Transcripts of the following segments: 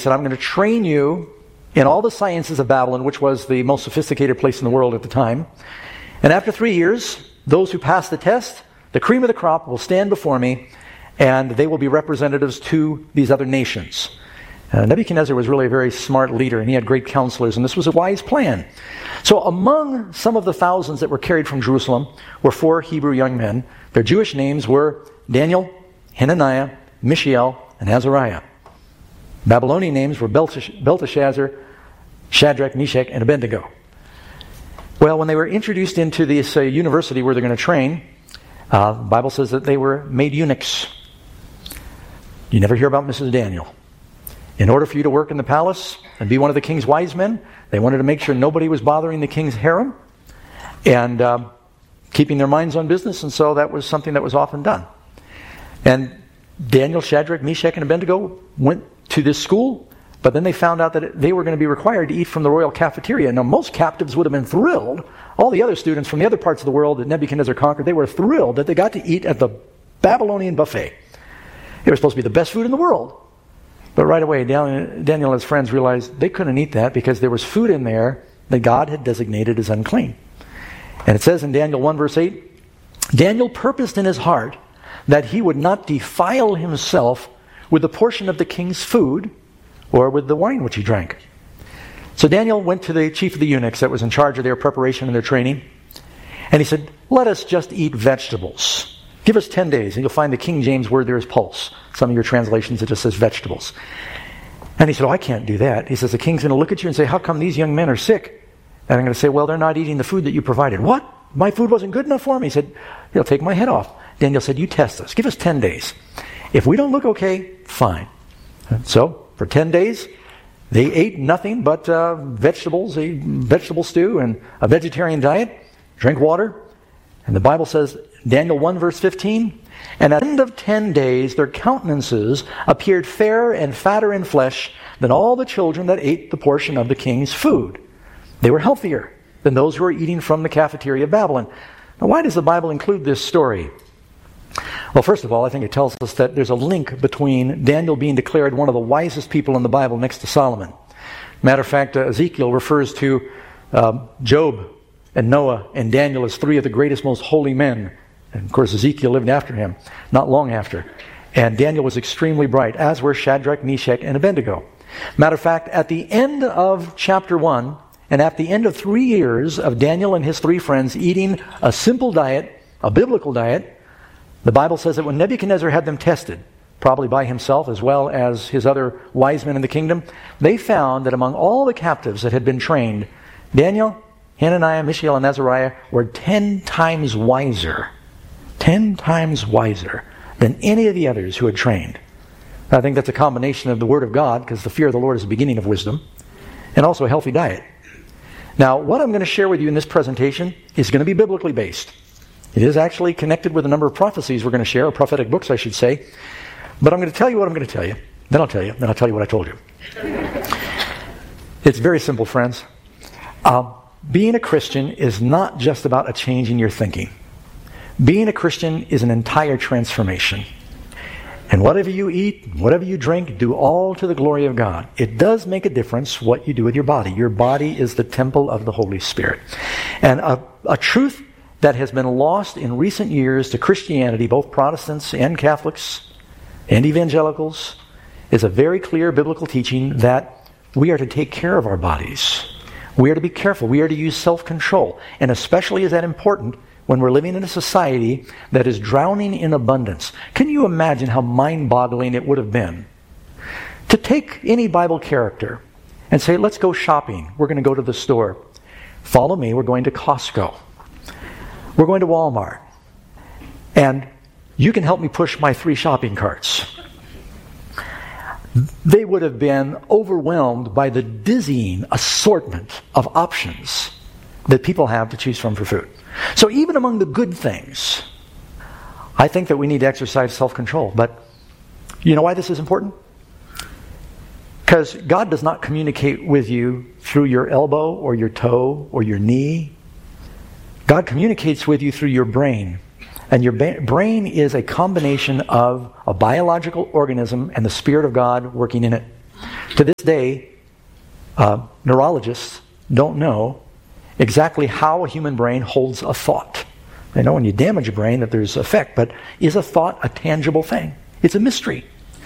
said, I'm going to train you in all the sciences of Babylon, which was the most sophisticated place in the world at the time. And after 3 years, those who pass the test, the cream of the crop, will stand before me, and they will be representatives to these other nations. Nebuchadnezzar was really a very smart leader, and he had great counselors, and this was a wise plan. So among some of the thousands that were carried from Jerusalem were 4 Hebrew young men. Their Jewish names were Daniel, Hananiah, Mishael, and Azariah. Babylonian names were Belteshazzar, Shadrach, Meshach, and Abednego. Well, when they were introduced into this university where they're going to train, the Bible says that they were made eunuchs. You never hear about Mrs. Daniel. In order for you to work in the palace and be one of the king's wise men, they wanted to make sure nobody was bothering the king's harem and keeping their minds on business, and so that was something that was often done. And Daniel, Shadrach, Meshach, and Abednego went to this school, but then they found out that they were going to be required to eat from the royal cafeteria. Now, most captives would have been thrilled. All the other students from the other parts of the world that Nebuchadnezzar conquered, they were thrilled that they got to eat at the Babylonian buffet. It was supposed to be the best food in the world. But right away, Daniel and his friends realized they couldn't eat that because there was food in there that God had designated as unclean. And it says in Daniel 1 verse 8, Daniel purposed in his heart that he would not defile himself with a portion of the king's food or with the wine which he drank. So Daniel went to the chief of the eunuchs that was in charge of their preparation and their training, and he said, let us just eat vegetables. Give us 10 days, and you'll find the King James word there is pulse. Some of your translations, it just says vegetables. And he said, I can't do that. He says, the king's going to look at you and say, how come these young men are sick? And I'm going to say, well, they're not eating the food that you provided. What? My food wasn't good enough for me? He said, he'll take my head off. Daniel said, you test us. Give us 10 days. If we don't look okay, fine. So, for 10 days, they ate nothing but vegetables, a vegetable stew, and a vegetarian diet, drank water. And the Bible says, Daniel 1 verse 15, and at the end of 10 days their countenances appeared fairer and fatter in flesh than all the children that ate the portion of the king's food. They were healthier than those who were eating from the cafeteria of Babylon. Now, why does the Bible include this story? Well, first of all, I think it tells us that there's a link between Daniel being declared one of the wisest people in the Bible next to Solomon. Matter of fact, Ezekiel refers to Job and Noah and Daniel as 3 of the greatest, most holy men. And of course, Ezekiel lived after him, not long after. And Daniel was extremely bright, as were Shadrach, Meshach, and Abednego. Matter of fact, at the end of chapter 1, and at the end of 3 years of Daniel and his 3 friends eating a simple diet, a biblical diet, the Bible says that when Nebuchadnezzar had them tested, probably by himself as well as his other wise men in the kingdom, they found that among all the captives that had been trained, Daniel, Hananiah, Mishael, and Azariah were 10 times wiser. 10 times wiser than any of the others who had trained. I think that's a combination of the Word of God, because the fear of the Lord is the beginning of wisdom, and also a healthy diet. Now, what I'm going to share with you in this presentation is going to be biblically based. It is actually connected with a number of prophecies we're going to share, or prophetic books, I should say. But I'm going to tell you what I'm going to tell you. Then I'll tell you. Then I'll tell you what I told you. It's very simple, friends. Being a Christian is not just about a change in your thinking. Being a Christian is an entire transformation. And whatever you eat, whatever you drink, do all to the glory of God. It does make a difference what you do with your body. Your body is the temple of the Holy Spirit. And a truth that has been lost in recent years to Christianity, both Protestants and Catholics and evangelicals, is a very clear biblical teaching that we are to take care of our bodies. We are to be careful. We are to use self-control. And especially is that important when we're living in a society that is drowning in abundance. Can you imagine how mind-boggling it would have been to take any Bible character and say, let's go shopping. We're going to go to the store. Follow me. We're going to Costco. We're going to Walmart. And you can help me push my 3 shopping carts. They would have been overwhelmed by the dizzying assortment of options that people have to choose from for food. So even among the good things, I think that we need to exercise self-control. But you know why this is important? Because God does not communicate with you through your elbow or your toe or your knee. God communicates with you through your brain. And your brain is a combination of a biological organism and the Spirit of God working in it. To this day, neurologists don't know exactly how a human brain holds a thought. They know when you damage a brain that there's effect, but is a thought a tangible thing? It's a mystery.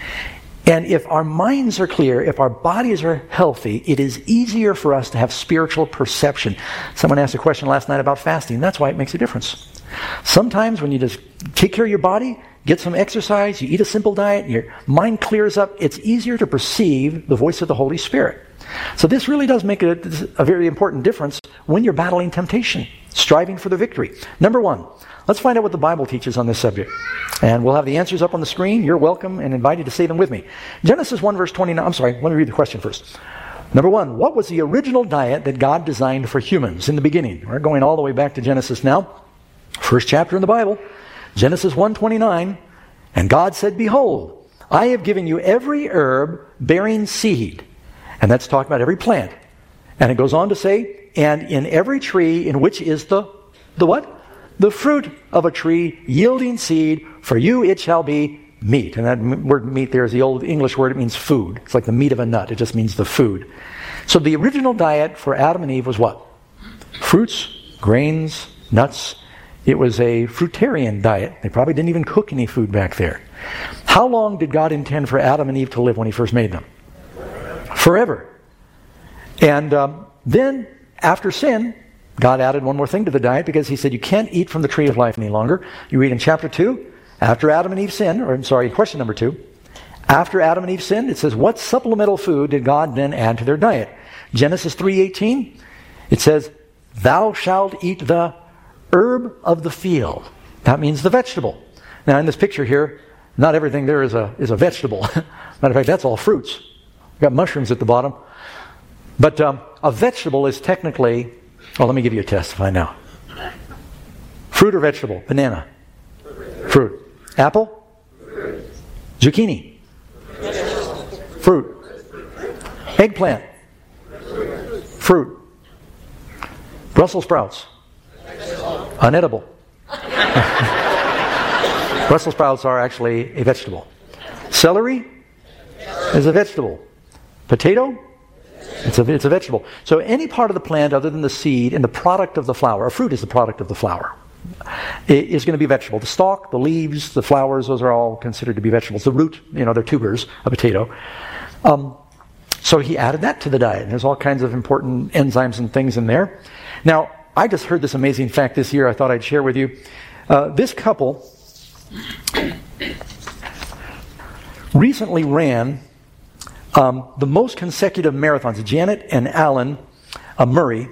And if our minds are clear, if our bodies are healthy, it is easier for us to have spiritual perception. Someone asked a question last night about fasting. That's why it makes a difference. Sometimes when you just take care of your body, get some exercise, you eat a simple diet, and your mind clears up, it's easier to perceive the voice of the Holy Spirit. So this really does make a very important difference when you're battling temptation, striving for the victory. Number one, let's find out what the Bible teaches on this subject. And we'll have the answers up on the screen. You're welcome and invited to say them with me. Genesis 1 verse 29. I'm sorry, let me read the question first. Number one, what was the original diet that God designed for humans in the beginning? We're going all the way back to Genesis now. First chapter in the Bible. Genesis 1:29. And God said, behold, I have given you every herb bearing seed. And that's talking about every plant. And it goes on to say, and in every tree in which is the what? The fruit of a tree yielding seed, for you it shall be meat. And that word meat there is the old English word. It means food. It's like the meat of a nut. It just means the food. So the original diet for Adam and Eve was what? Fruits, grains, nuts. It was a fruitarian diet. They probably didn't even cook any food back there. How long did God intend for Adam and Eve to live when He first made them? Forever. And then, after sin, God added one more thing to the diet because He said you can't eat from the tree of life any longer. You read in chapter 2, after Adam and Eve sinned, or I'm sorry, question number 2. After Adam and Eve sinned, it says, what supplemental food did God then add to their diet? Genesis 3:18, it says, thou shalt eat the herb of the field. That means the vegetable. Now in this picture here, not everything there is a vegetable. Matter of fact, that's all fruits. We've got mushrooms at the bottom. But a vegetable is technically, let me give you a test to find out. Fruit or vegetable? Banana. Fruit. Apple? Zucchini. Fruit. Eggplant. Fruit. Brussels sprouts. Unedible. Brussels sprouts are actually a vegetable. Celery is a vegetable. Potato? It's a vegetable. So any part of the plant other than the seed and the product of the flower, a fruit is the product of the flower, is going to be vegetable. The stalk, the leaves, the flowers, those are all considered to be vegetables. The root, they're tubers, a potato. So He added that to the diet. And there's all kinds of important enzymes and things in there. Now, I just heard this amazing fact this year I thought I'd share with you. This couple recently ran the most consecutive marathons. Jeanette and Alan Murray.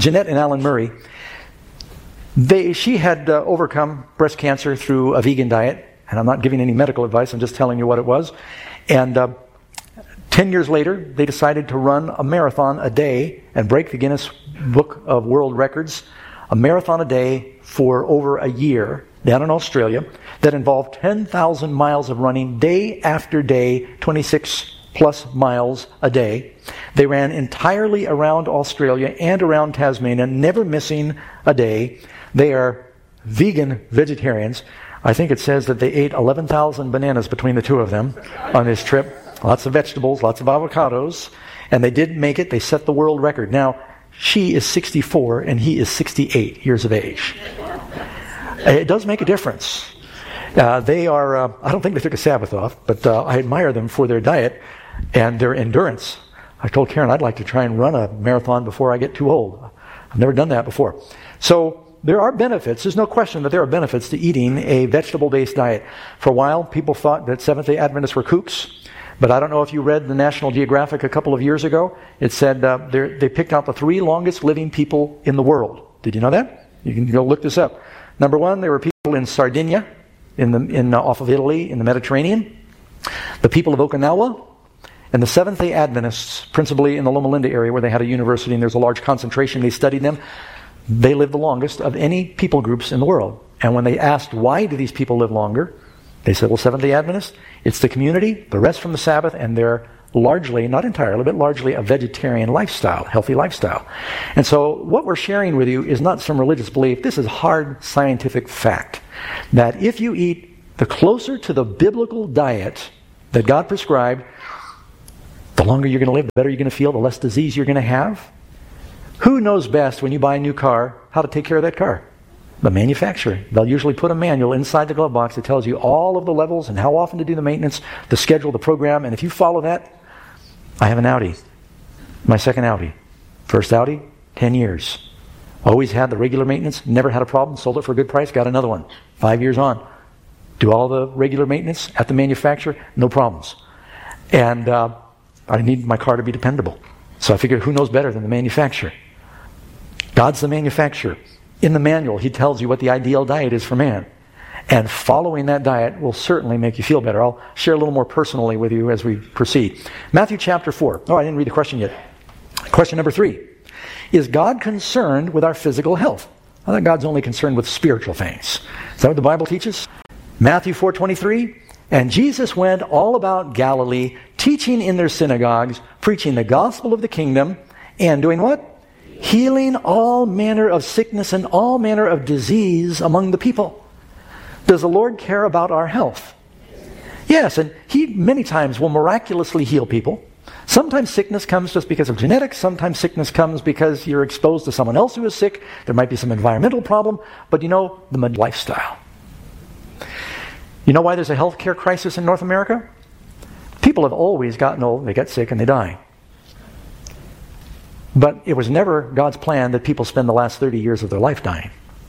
She had overcome breast cancer through a vegan diet. And I'm not giving any medical advice. I'm just telling you what it was. And 10 years later, they decided to run a marathon a day and break the Guinness Book of World Records. A marathon a day for over a year down in Australia that involved 10,000 miles of running day after day, 26 plus miles a day. They ran entirely around Australia and around Tasmania, never missing a day. They are vegan vegetarians. I think it says that they ate 11,000 bananas between the two of them on this trip. Lots of vegetables, lots of avocados. And they did make it. They set the world record. Now, she is 64 and he is 68 years of age. It does make a difference. They are, I don't think they took a Sabbath off, but I admire them for their diet and their endurance. I told Karen I'd like to try and run a marathon before I get too old. I've never done that before. So there are benefits. There's no question that there are benefits to eating a vegetable-based diet. For a while, people thought that Seventh-day Adventists were kooks. But I don't know if you read the National Geographic a couple of years ago. It said they picked out the 3 longest living people in the world. Did you know that? You can go look this up. Number 1, there were people in Sardinia, off of Italy, in the Mediterranean. The people of Okinawa, and the Seventh-day Adventists, principally in the Loma Linda area where they had a university and there's a large concentration. They studied them. They lived the longest of any people groups in the world. And when they asked why do these people live longer, they said, well, Seventh-day Adventists, it's the community, the rest from the Sabbath, and they're largely, not entirely, but largely a vegetarian lifestyle, healthy lifestyle. And so what we're sharing with you is not some religious belief. This is hard scientific fact that if you eat the closer to the biblical diet that God prescribed, The longer you're going to live, the better you're going to feel, the less disease you're going to have. Who knows best when you buy a new car how to take care of that car? The manufacturer. They'll usually put a manual inside the glove box that tells you all of the levels and how often to do the maintenance, the schedule, the program, and if you follow that, I have an Audi. My second Audi. First Audi, 10 years. Always had the regular maintenance, never had a problem, sold it for a good price, got another one. 5 years on. Do all the regular maintenance at the manufacturer, no problems. And I need my car to be dependable. So I figured, who knows better than the manufacturer? God's the manufacturer. In the manual, he tells you what the ideal diet is for man. And following that diet will certainly make you feel better. I'll share a little more personally with you as we proceed. Matthew chapter 4. Oh, I didn't read the question yet. Question number 3. Is God concerned with our physical health? I think God's only concerned with spiritual things. Is that what the Bible teaches? Matthew 4:23. And Jesus went all about Galilee, teaching in their synagogues, preaching the gospel of the kingdom, and doing what? Healing all manner of sickness and all manner of disease among the people. Does the Lord care about our health? Yes, and He many times will miraculously heal people. Sometimes sickness comes just because of genetics. Sometimes sickness comes because you're exposed to someone else who is sick. There might be some environmental problem. But the lifestyle. You know why there's a healthcare crisis in North America? People have always gotten old, they get sick, and they die. But it was never God's plan that people spend the last 30 years of their life dying.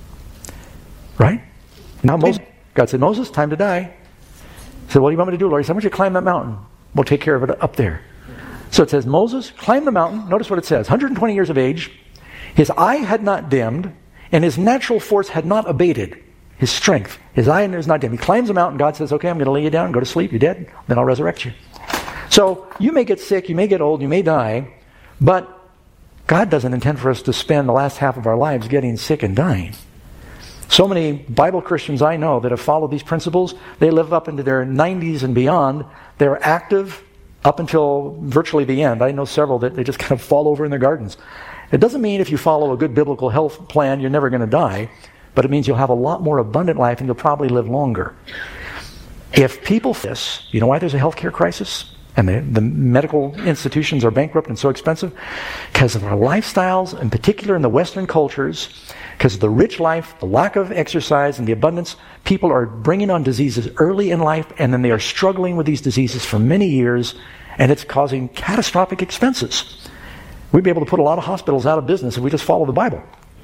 Right? Now God said, Moses, time to die. He said, what do you want me to do, Lord? He said, I want you to climb that mountain. We'll take care of it up there. So it says, Moses, climb the mountain. Notice what it says. 120 years of age. His eye had not dimmed, and his natural force had not abated. His strength. His eye is not dim. He climbs the mountain. God says, okay, I'm going to lay you down. Go to sleep. You're dead. Then I'll resurrect you. So you may get sick. You may get old. You may die. But God doesn't intend for us to spend the last half of our lives getting sick and dying. So many Bible Christians I know that have followed these principles, they live up into their 90s and beyond. They're active up until virtually the end. I know several that they just kind of fall over in their gardens. It doesn't mean if you follow a good biblical health plan, you're never going to die. But it means you'll have a lot more abundant life and you'll probably live longer. If people this, you know why there's a healthcare crisis? And the medical institutions are bankrupt and so expensive? Because of our lifestyles, in particular in the Western cultures, because of the rich life, the lack of exercise, and the abundance, people are bringing on diseases early in life, and then they are struggling with these diseases for many years, and it's causing catastrophic expenses. We'd be able to put a lot of hospitals out of business if we just follow the Bible.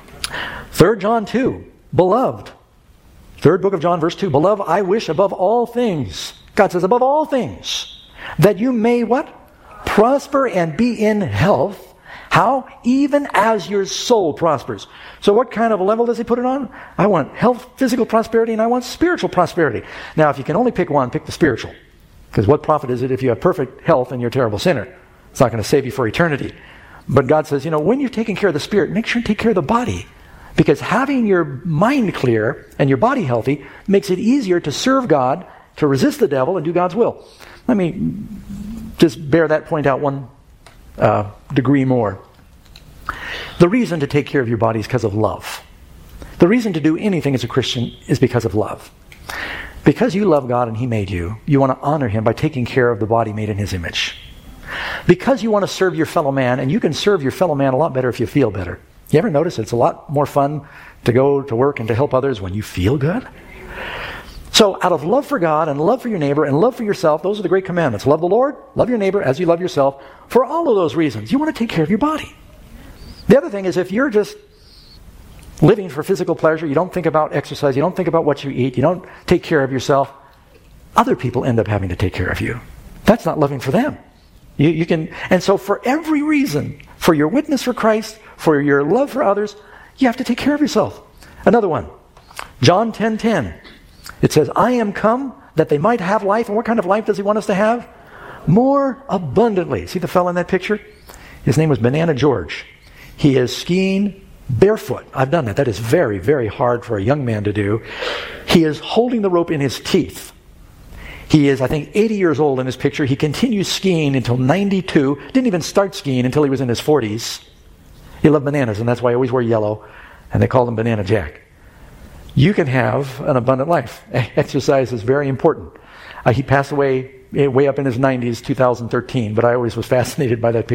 3 John 2, beloved. Third book of John, verse 2, beloved, I wish above all things, God says above all things, that you may what? Prosper and be in health. How? Even as your soul prospers. So what kind of a level does he put it on? I want health, physical prosperity, and I want spiritual prosperity. Now, if you can only pick one, pick the spiritual. Because what profit is it if you have perfect health and you're a terrible sinner? It's not going to save you for eternity. But God says, when you're taking care of the spirit, make sure you take care of the body. Because having your mind clear and your body healthy makes it easier to serve God, to resist the devil, and do God's will. Let me just bear that point out one degree more. The reason to take care of your body is because of love. The reason to do anything as a Christian is because of love. Because you love God and He made you, you want to honor Him by taking care of the body made in His image. Because you want to serve your fellow man, and you can serve your fellow man a lot better if you feel better. You ever notice it's a lot more fun to go to work and to help others when you feel good? So out of love for God and love for your neighbor and love for yourself, those are the great commandments. Love the Lord, love your neighbor as you love yourself. For all of those reasons, you want to take care of your body. The other thing is if you're just living for physical pleasure, you don't think about exercise, you don't think about what you eat, you don't take care of yourself, other people end up having to take care of you. That's not loving for them. You can, and so for every reason, for your witness for Christ, for your love for others, you have to take care of yourself. Another one, John 10:10. It says, I am come that they might have life. And what kind of life does He want us to have? More abundantly. See the fellow in that picture? His name was Banana George. He is skiing barefoot. I've done that. That is very, very hard for a young man to do. He is holding the rope in his teeth. He is, I think, 80 years old in this picture. He continues skiing until 92. Didn't even start skiing until he was in his 40s. He loved bananas, and that's why I always wear yellow. And they called him Banana Jack. You can have an abundant life. Exercise is very important. He passed away way up in his 90s, 2013, but I always was fascinated by that picture.